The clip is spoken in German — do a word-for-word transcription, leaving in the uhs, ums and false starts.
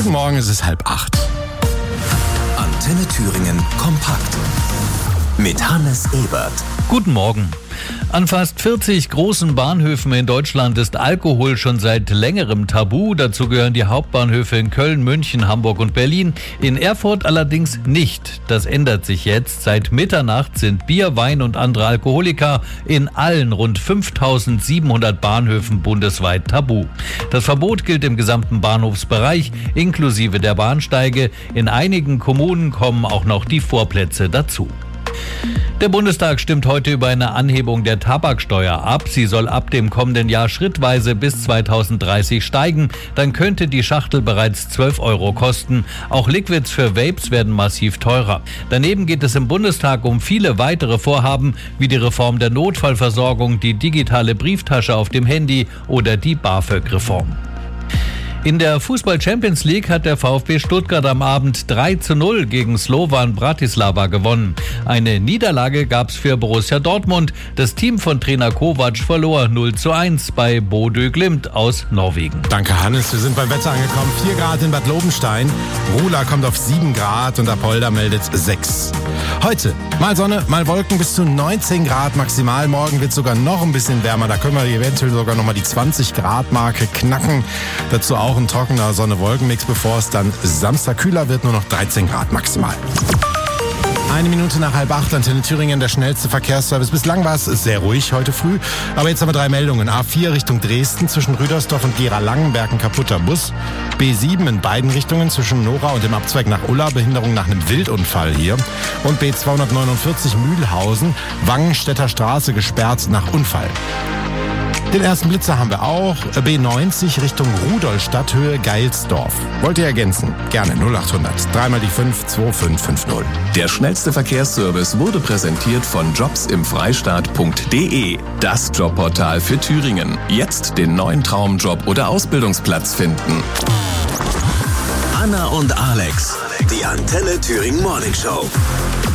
Guten Morgen, es ist halb acht. Antenne Thüringen kompakt mit Hannes Ebert. Guten Morgen. An fast vierzig großen Bahnhöfen in Deutschland ist Alkohol schon seit längerem tabu. Dazu gehören die Hauptbahnhöfe in Köln, München, Hamburg und Berlin. In Erfurt allerdings nicht. Das ändert sich jetzt. Seit Mitternacht sind Bier, Wein und andere Alkoholika in allen rund fünftausendsiebenhundert Bahnhöfen bundesweit tabu. Das Verbot gilt im gesamten Bahnhofsbereich, inklusive der Bahnsteige. In einigen Kommunen kommen auch noch die Vorplätze dazu. Der Bundestag stimmt heute über eine Anhebung der Tabaksteuer ab. Sie soll ab dem kommenden Jahr schrittweise bis zweitausenddreißig steigen. Dann könnte die Schachtel bereits zwölf Euro kosten. Auch Liquids für Vapes werden massiv teurer. Daneben geht es im Bundestag um viele weitere Vorhaben, wie die Reform der Notfallversorgung, die digitale Brieftasche auf dem Handy oder die BAföG-Reform. In der Fußball-Champions League hat der VfB Stuttgart am Abend drei zu null gegen Slovan Bratislava gewonnen. Eine Niederlage gab es für Borussia Dortmund. Das Team von Trainer Kovac verlor null zu eins bei Bodø Glimt aus Norwegen. Danke, Hannes. Wir sind beim Wetter angekommen. vier Grad in Bad Lobenstein. Rula kommt auf sieben Grad und Apolda meldet sechs. Heute mal Sonne, mal Wolken, bis zu neunzehn Grad maximal. Morgen wird es sogar noch ein bisschen wärmer. Da können wir eventuell sogar noch mal die zwanzig Grad Marke knacken. Dazu auch ein trockener Sonne-Wolken-Mix, bevor es dann Samstag kühler wird, nur noch dreizehn Grad maximal. Eine Minute nach halb acht, Antenne Thüringen, der schnellste Verkehrsservice. Bislang war es sehr ruhig heute früh, aber jetzt haben wir drei Meldungen. A vier Richtung Dresden, zwischen Rüdersdorf und Gera-Langenberg ein kaputter Bus. B sieben in beiden Richtungen, zwischen Nora und dem Abzweig nach Ulla, Behinderung nach einem Wildunfall hier. Und B zweihundertneunundvierzig Mühlhausen, Wangenstädter Straße gesperrt nach Unfall. Den ersten Blitzer haben wir auch. B neunzig Richtung Rudolstadt, Höhe Geilsdorf. Wollt ihr ergänzen? Gerne null achthundert. Dreimal die fünf, zwei fünf fünf null. Der schnellste Verkehrsservice wurde präsentiert von jobs im freistaat punkt de. Das Jobportal für Thüringen. Jetzt den neuen Traumjob oder Ausbildungsplatz finden. Anna und Alex. Die Antenne Thüringen Morning Show.